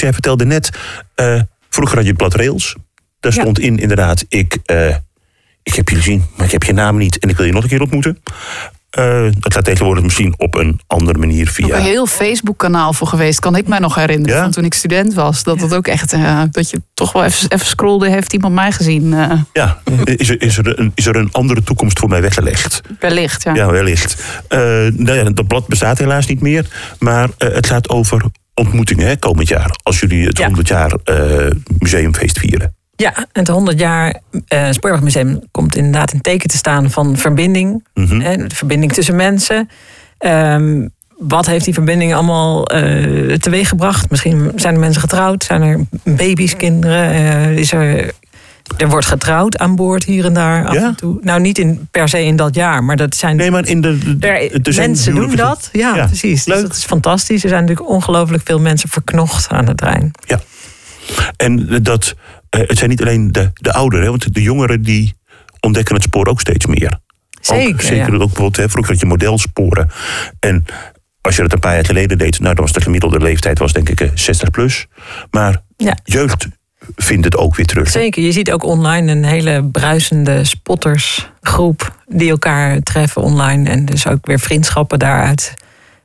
jij vertelde net, vroeger had je het blad Rails. Daar stond in inderdaad, ik heb je gezien, maar ik heb je naam niet en ik wil je nog een keer ontmoeten. Het gaat tegenwoordig misschien op een andere manier via... Ook een heel Facebook-kanaal voor geweest, kan ik mij nog herinneren. Van toen ik student was. Dat het ook echt, dat je toch wel even scrollde, heeft iemand mij gezien. Ja, is er een andere toekomst voor mij weggelegd? Wellicht, ja. Ja, wellicht. Dat blad bestaat helaas niet meer. Maar het gaat over ontmoetingen komend jaar. Als jullie het 100 jaar museumfeest vieren. Ja, het 100 jaar Spoorwegmuseum komt inderdaad in teken te staan van verbinding. De verbinding tussen mensen. Wat heeft die verbinding allemaal teweeggebracht? Misschien zijn er mensen getrouwd, zijn er baby's, kinderen. Er wordt getrouwd aan boord hier en daar af en toe. Nou, niet per se in dat jaar, maar dat zijn... Nee, maar mensen doen dat. Ja, precies. Dus dat is fantastisch. Er zijn natuurlijk ongelooflijk veel mensen verknocht aan de trein. Ja. En het zijn niet alleen de ouderen, want de jongeren die ontdekken het spoor ook steeds meer. Zeker. Ook bijvoorbeeld, vroeger had je modelsporen. En als je dat een paar jaar geleden deed, dan was de gemiddelde leeftijd denk ik 60 plus. Maar jeugd vindt het ook weer terug. Zeker, je ziet ook online een hele bruisende spottersgroep die elkaar treffen online. En dus ook weer vriendschappen daaruit.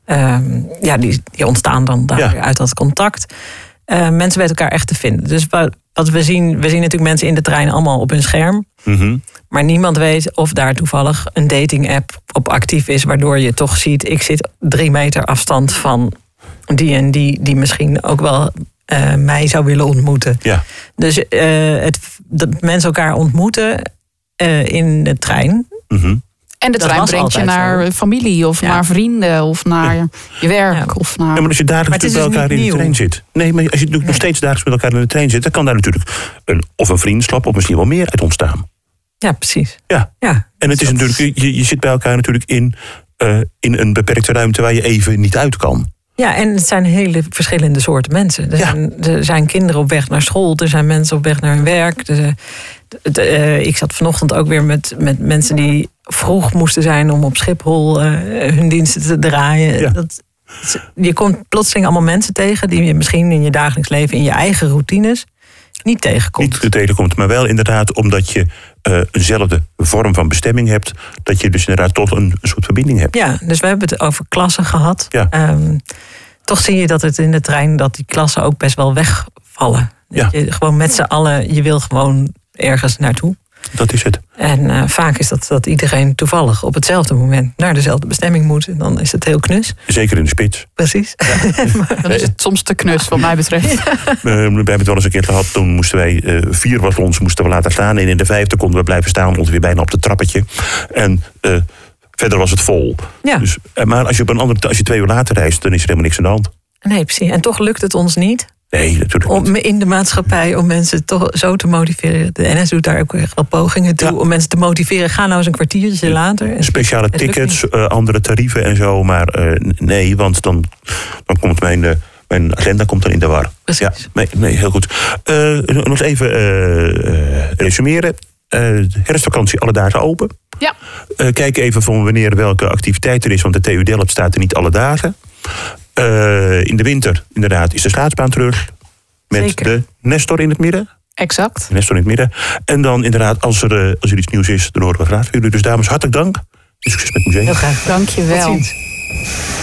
Die ontstaan dan uit dat contact. Mensen weten elkaar echt te vinden. Dus wat we zien natuurlijk mensen in de trein allemaal op hun scherm. Mm-hmm. Maar niemand weet of daar toevallig een dating app op actief is, waardoor je toch ziet, ik zit 3 meter afstand van die en die misschien ook wel mij zou willen ontmoeten. Ja. Dus dat mensen elkaar ontmoeten in de trein. Mm-hmm. En de trein brengt je naar familie of naar vrienden of naar je werk. Of naar... Ja, maar als je dagelijks bij elkaar in de trein zit. Nee, maar als je nog steeds dagelijks met elkaar in de trein zit, dan kan daar natuurlijk een vriendschap of misschien wel meer uit ontstaan. Ja, precies. Ja. En het is natuurlijk, je zit bij elkaar natuurlijk in een beperkte ruimte waar je even niet uit kan. Ja, en het zijn hele verschillende soorten mensen. Er zijn kinderen op weg naar school, er zijn mensen op weg naar hun werk. Ik zat vanochtend ook weer met mensen die vroeg moesten zijn om op Schiphol hun diensten te draaien. Ja. Je komt plotseling allemaal mensen tegen die je misschien in je dagelijks leven, in je eigen routines, niet tegenkomt. Maar wel inderdaad omdat je eenzelfde vorm van bestemming hebt, dat je dus inderdaad toch een soort verbinding hebt. Ja, dus we hebben het over klassen gehad. Ja. Toch zie je dat het in de trein, dat die klassen ook best wel wegvallen. Ja. Je gewoon met z'n allen, je wil gewoon ergens naartoe. Dat is het. En vaak is dat iedereen toevallig op hetzelfde moment naar dezelfde bestemming moet. En dan is het heel knus. Zeker in de spits. Precies. Ja. Dan is het soms te knus, wat mij betreft. We hebben het wel eens een keer gehad. Toen moesten wij 4 wagons laten staan. En in de 5e konden we blijven staan, ongeveer bijna op het trappetje. En verder was het vol. Ja. Dus, maar als je 2 uur later reist, dan is er helemaal niks aan de hand. Nee, precies. En toch lukt het ons niet. Nee, natuurlijk niet. Om in de maatschappij, om mensen toch zo te motiveren. De NS doet daar ook echt wel pogingen toe. Om mensen te motiveren. Ga nou eens een kwartiertje later. Speciale tickets, andere tarieven en zo. Maar nee, want dan komt mijn agenda komt dan in de war. Precies. Ja, nee, heel goed. Nog even resumeren. Herfstvakantie, alle dagen open. Ja. Kijk even van wanneer welke activiteit er is. Want de TU Delft staat er niet alle dagen. In de winter, inderdaad, is de schaatsbaan terug. Met Zeker. De Nestor in het midden. Exact. Nestor in het midden. En dan inderdaad, als er iets nieuws is, dan horen we graag van jullie. Dus dames, hartelijk dank. Succes met het museum. Heel graag. Dank je wel. Tot ziens.